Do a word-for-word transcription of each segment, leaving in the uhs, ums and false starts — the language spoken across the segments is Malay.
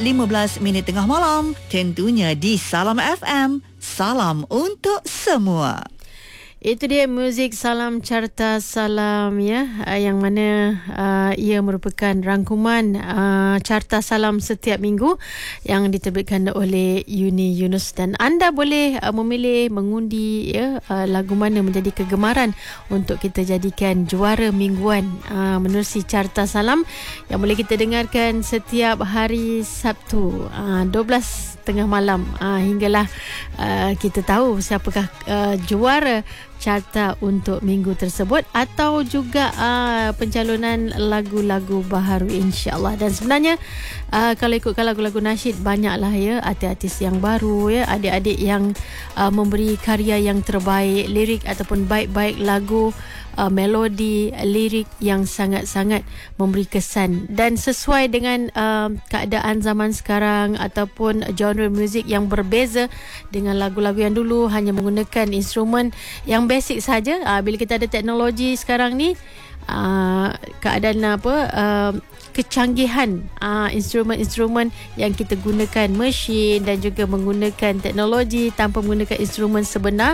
lima belas minit tengah malam, tentunya di Salam F M. Salam untuk semua. Itu dia muzik Salam Carta Salam ya, yang mana uh, ia merupakan rangkuman uh, Carta Salam setiap minggu yang diterbitkan oleh Uni Yunus, dan anda boleh uh, memilih mengundi ya uh, lagu mana menjadi kegemaran untuk kita jadikan juara mingguan uh, menerusi Carta Salam yang boleh kita dengarkan setiap hari Sabtu uh, dua belas tengah malam uh, hinggalah uh, kita tahu siapakah uh, juara carta untuk minggu tersebut, atau juga uh, pencalonan lagu-lagu baharu insya-Allah. Dan sebenarnya uh, kalau ikutkan lagu-lagu nasyid, banyaklah ya artis-artis yang baru ya, adik-adik yang uh, memberi karya yang terbaik, lirik ataupun baik-baik lagu, uh, melodi, lirik yang sangat-sangat memberi kesan dan sesuai dengan uh, keadaan zaman sekarang ataupun genre muzik yang berbeza dengan lagu-lagu yang dulu hanya menggunakan instrumen yang basic saja. Uh, bila kita ada teknologi sekarang ni, uh, keadaan apa uh, kecanggihan uh, instrumen-instrumen yang kita gunakan, mesin dan juga menggunakan teknologi tanpa menggunakan instrumen sebenar,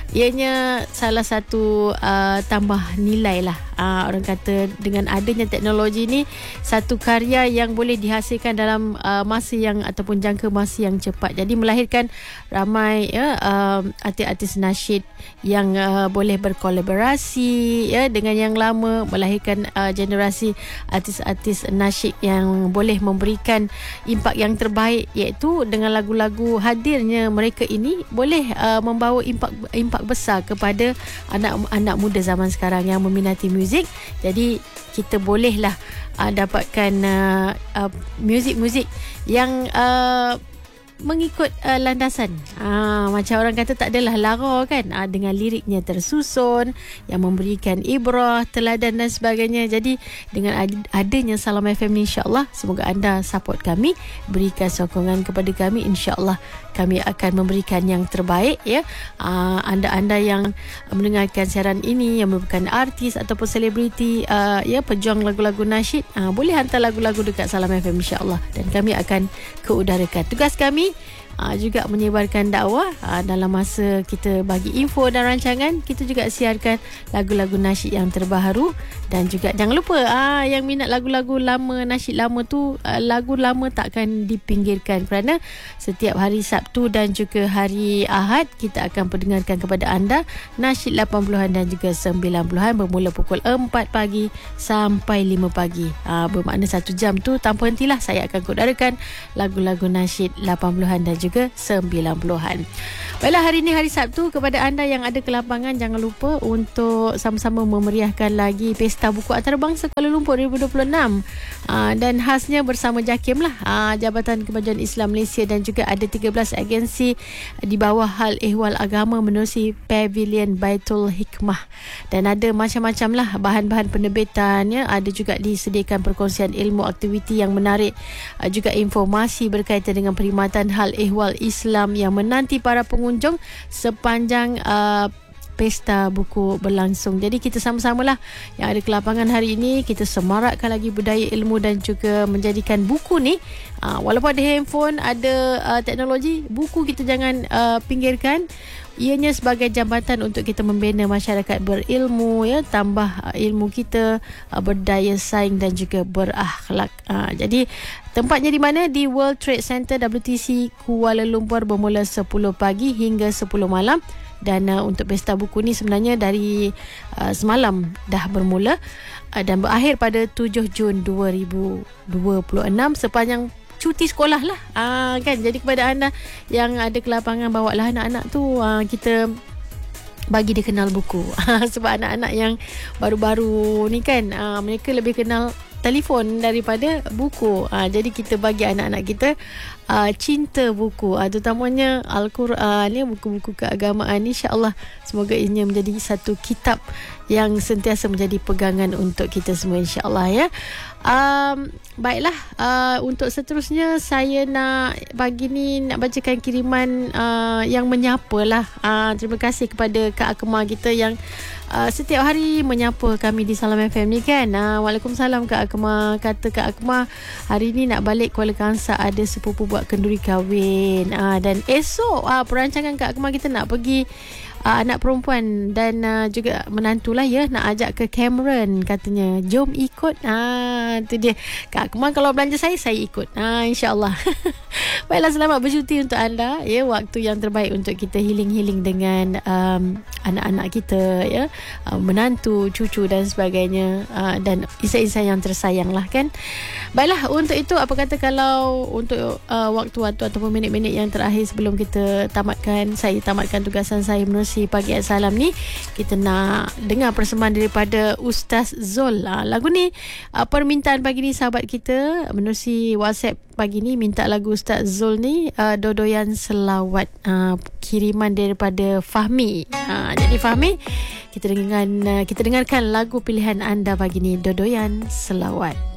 ianya salah satu uh, tambah nilai lah. Uh, orang kata dengan adanya teknologi ni, satu karya yang boleh dihasilkan dalam uh, masa yang ataupun jangka masa yang cepat. Jadi melahirkan ramai ya uh, artis-artis nasyid yang uh, boleh berkolaborasi ya dengan yang lama, melahirkan uh, generasi artis-artis nasyid yang boleh memberikan impak yang terbaik, iaitu dengan lagu-lagu hadirnya mereka ini boleh uh, membawa impak impak besar kepada anak-anak muda zaman sekarang yang meminati muzik. Jadi kita bolehlah uh, dapatkan uh, uh, muzik-muzik yang uh, mengikut uh, landasan uh, macam orang kata tak adalah lara kan, uh, dengan liriknya tersusun yang memberikan ibrah, teladan dan sebagainya. Jadi dengan ad- adanya Salam F M ni, insya-Allah semoga anda support kami, berikan sokongan kepada kami, insya-Allah kami akan memberikan yang terbaik ya. Uh, anda-anda yang mendengarkan siaran ini yang merupakan artis ataupun selebriti uh, ya pejuang lagu-lagu nasyid, uh, boleh hantar lagu-lagu dekat Salam F M insya-Allah dan kami akan keudarakan. Tugas kami Uh, juga menyebarkan dakwah uh, dalam masa kita bagi info dan rancangan, kita juga siarkan lagu-lagu nasyid yang terbaru. Dan juga jangan lupa uh, yang minat lagu-lagu lama, nasyid lama tu, uh, lagu lama takkan dipinggirkan, kerana setiap hari Sabtu dan juga hari Ahad kita akan perdengarkan kepada anda nasyid lapan puluhan dan juga sembilan puluhan bermula pukul empat pagi sampai lima pagi. Uh, bermakna satu jam tu tanpa hentilah saya akan kudarakan lagu-lagu nasyid lapan puluhan dan juga sembilan puluhan. Baiklah, hari ini hari Sabtu, kepada anda yang ada ke lapangan, jangan lupa untuk sama-sama memeriahkan lagi Pesta Buku Antarabangsa Kuala Lumpur dua ribu dua puluh enam. Aa, dan khasnya bersama JAKIM lah, aa, Jabatan Kemajuan Islam Malaysia, dan juga ada tiga belas agensi di bawah Hal Ehwal Agama menerusi Pavilion Baitul Hikmah. Dan ada macam-macam lah bahan-bahan penerbitan ya. Ada juga disediakan perkongsian ilmu, aktiviti yang menarik, aa, juga informasi berkaitan dengan perkhidmatan Hal Ehwal Islam yang menanti para pengunjung sepanjang uh, Pesta Buku berlangsung. Jadi kita sama-samalah yang ada ke lapangan hari ini, kita semarakkan lagi budaya ilmu dan juga menjadikan buku ni, uh, walaupun ada handphone, ada uh, teknologi, buku kita jangan uh, pinggirkan. Ianya sebagai jambatan untuk kita membina masyarakat berilmu ya, tambah uh, ilmu kita, uh, berdaya saing dan juga berakhlak. Uh, jadi tempatnya di mana? Di World Trade Center W T C Kuala Lumpur bermula sepuluh pagi hingga sepuluh malam. Dan uh, untuk Pesta Buku ni sebenarnya dari uh, semalam dah bermula uh, dan berakhir pada tujuh Jun dua ribu dua puluh enam sepanjang cuti sekolah lah, uh, kan. Jadi kepada anda yang ada ke lapangan, bawalah anak-anak tu, uh, kita bagi dia kenal buku. Sebab anak-anak yang baru-baru ni kan, uh, mereka lebih kenal telefon daripada buku. Uh, jadi kita bagi anak-anak kita uh, cinta buku, uh, terutamanya Al-Quran ya, buku-buku keagamaan. InsyaAllah semoga ini menjadi satu kitab yang sentiasa menjadi pegangan untuk kita semua, insyaAllah ya. Um, baiklah, uh, untuk seterusnya saya nak pagi ni nak bacakan kiriman uh, yang menyapa lah. Uh, terima kasih kepada Kak Akmal kita yang uh, setiap hari menyapa kami di Salam F M ni kan. Uh, Waalaikumsalam Kak Akmal. Kata Kak Akmal, hari ni nak balik Kuala Kangsar, ada sepupu buat kenduri kahwin. Uh, dan esok uh, perancangan Kak Akmal kita nak pergi Uh, anak perempuan dan uh, juga menantulah ya, nak ajak ke Cameron katanya. Jom ikut. Ah, tu dia. Kak Akmal kalau belanja saya, saya ikut. Ah, insya-Allah. Baiklah, selamat bercuti untuk anda ya. Waktu yang terbaik untuk kita healing-healing dengan um, anak-anak kita ya, uh, menantu, cucu dan sebagainya, uh, dan insan-insan yang tersayang lah kan. Baiklah, untuk itu apa kata kalau untuk uh, waktu-waktu ataupun minit-minit yang terakhir sebelum kita tamatkan, saya tamatkan tugasan saya menerusi Pagi at Salam ni, kita nak dengar persembahan daripada Ustaz Zul. Uh, lagu ni uh, permintaan pagi ni sahabat kita menerusi WhatsApp pagi ni minta lagu Ustaz Zul ni, uh, Dodoyan Selawat, uh, kiriman daripada Fahmi. Uh, jadi Fahmi, kita dengarkan uh, kita dengarkan lagu pilihan anda pagi ni, Dodoyan Selawat.